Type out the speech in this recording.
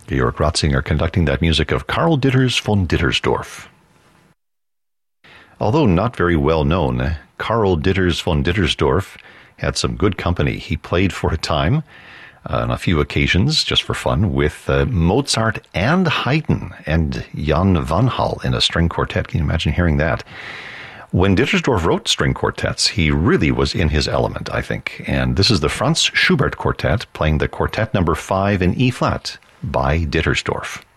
Georg Ratzinger conducting that music of Karl Ditters von Dittersdorf. Although not very well known, Karl Ditters von Dittersdorf had some good company. He played for a time, on a few occasions, just for fun, with Mozart and Haydn and Jan van Hal in a string quartet. Can you imagine hearing that? When Dittersdorf wrote string quartets, he really was in his element, I think. And this is the Franz Schubert Quartet playing the Quartet number 5 in E-flat by Dittersdorf.